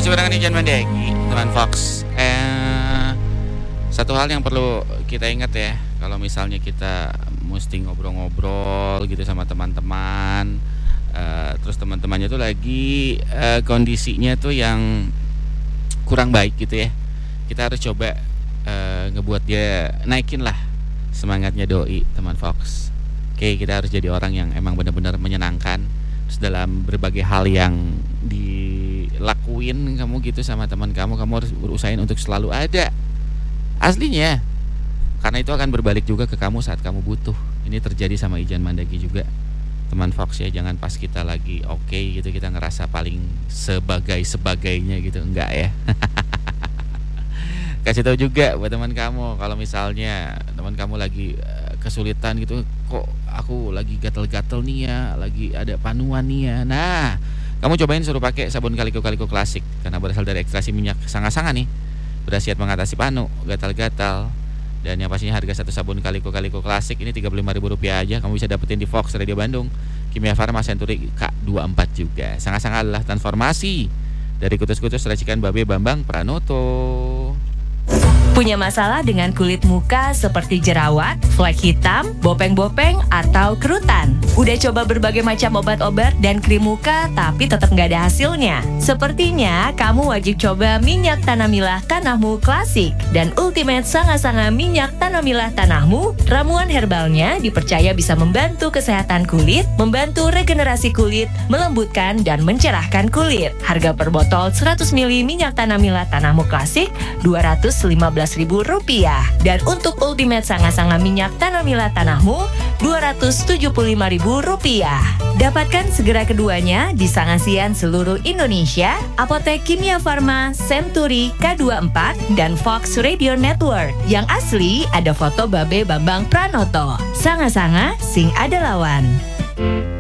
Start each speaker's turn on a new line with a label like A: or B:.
A: Masih barengan Ijan Mandegi, teman Fox. Satu hal yang perlu kita ingat ya, kalau misalnya kita mesti ngobrol-ngobrol gitu sama teman-teman, terus teman-temannya tuh lagi kondisinya tuh yang kurang baik gitu ya, kita harus coba ngebuat dia naikin lah semangatnya doi, teman Fox. Oke, kita harus jadi orang yang emang benar-benar menyenangkan. Terus dalam berbagai hal yang dilakuin kamu gitu sama teman kamu harus berusahain untuk selalu ada. Aslinya, karena itu akan berbalik juga ke kamu saat kamu butuh. Ini terjadi sama Ijan Mandagi juga, teman Fox ya. Jangan pas kita lagi oke gitu kita ngerasa paling sebagainya gitu, enggak ya. Kasih tahu juga buat teman kamu kalau misalnya teman kamu lagi kesulitan gitu, kok aku lagi gatel-gatel nih ya, lagi ada panuan nih ya. Nah, kamu cobain suruh pakai sabun Kaliko Klasik karena berasal dari ekstraksi minyak sanga-sanga nih. Berkhasiat mengatasi panu, gatal-gatal. Dan yang pastinya harga satu sabun Kaliko Klasik ini Rp35.000 aja. Kamu bisa dapetin di Fox Radio Bandung, Kimia Farma, Century K24 juga. Sanga-sanga adalah transformasi dari kutus-kutus racikan Babe Bambang Pranoto.
B: Punya masalah dengan kulit muka seperti jerawat, flek hitam, bopeng-bopeng, atau kerutan? Udah coba berbagai macam obat-obat dan krim muka tapi tetap nggak ada hasilnya? Sepertinya kamu wajib coba minyak Tanamilah Tanahmu Klasik dan Ultimate Sanga-Sanga Minyak Tanamilah Tanahmu. Ramuan herbalnya dipercaya bisa membantu kesehatan kulit, membantu regenerasi kulit, melembutkan dan mencerahkan kulit. Harga per botol 100 ml minyak Tanamilah Tanahmu Klasik Rp215.000. Dan untuk Ultimate Sanga-Sanga Minyak Tanamilah Tanahmu Rp275.000. Dapatkan segera keduanya di Sangasian seluruh Indonesia, Apotek Kimia Farma, Century K24, dan Fox Radio Network. Yang asli ada foto Babe Bambang Pranoto. Sanga-sanga sing ada lawan.